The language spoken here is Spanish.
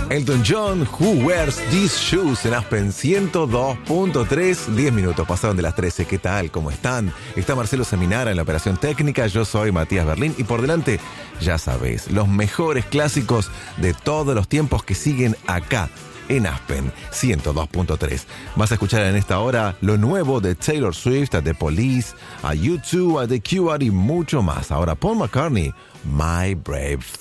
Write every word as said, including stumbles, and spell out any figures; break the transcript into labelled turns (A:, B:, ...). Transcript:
A: Elton John, Who Wears These Shoes en Aspen ciento dos punto tres. diez minutos pasaron de las trece. ¿Qué tal? ¿Cómo están? Está Marcelo Seminara en la operación técnica. Yo soy Matías Berlín. Y por delante, ya sabes, los mejores clásicos de todos los tiempos que siguen acá en Aspen ciento dos punto tres. Vas a escuchar en esta hora lo nuevo de Taylor Swift, a The Police, a U dos, a The Cure y mucho más. Ahora Paul McCartney, My Brave